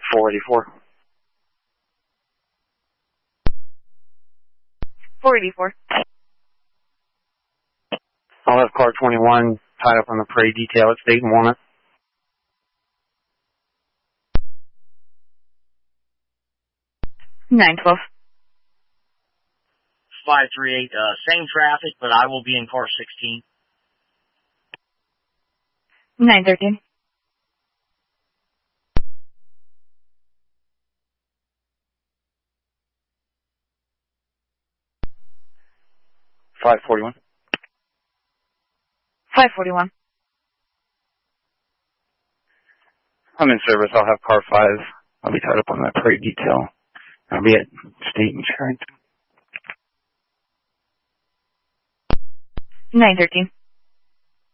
484. 484. I'll have car 21 tied up on the parade detail at State and Walnut. 912. 538, same traffic, but I will be in car 16. 913. 541. 541. I'm in service. I'll have car 5. I'll be tied up on that parade detail. I'll be at State and Charrington. 913.